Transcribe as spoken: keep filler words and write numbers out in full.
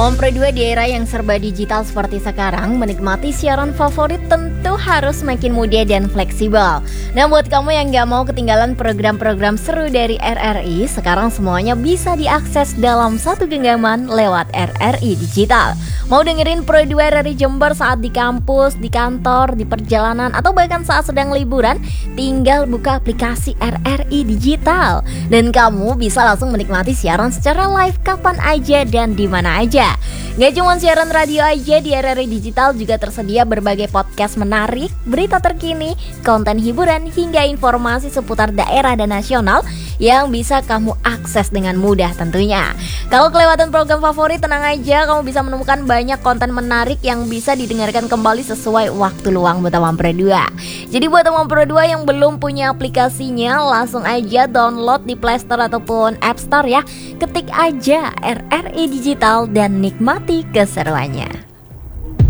Teman Pro dua di era yang serba digital seperti sekarang, menikmati siaran favorit tentu harus makin mudah dan fleksibel. Nah, buat kamu yang gak mau ketinggalan program-program seru dari R R I, sekarang semuanya bisa diakses dalam satu genggaman lewat R R I Digital. Mau dengerin Pro dua R R I Jember saat di kampus, di kantor, di perjalanan, atau bahkan saat sedang liburan, tinggal buka aplikasi R R I Digital. Dan kamu bisa langsung menikmati siaran secara live kapan aja dan di mana aja. Gak cuma siaran radio aja, di R R I Digital juga tersedia berbagai podcast menarik, berita terkini, konten hiburan, hingga informasi seputar daerah dan nasional yang bisa kamu akses dengan mudah tentunya. Kalau kelewatan program favorit, tenang aja, kamu bisa menemukan banyak konten menarik yang bisa didengarkan kembali sesuai waktu luang buat teman Pro dua. Jadi buat teman Pro dua yang belum punya aplikasinya, langsung aja download di Play Store ataupun App Store ya. Ketik aja R R I Digital dan nikmati keseruannya.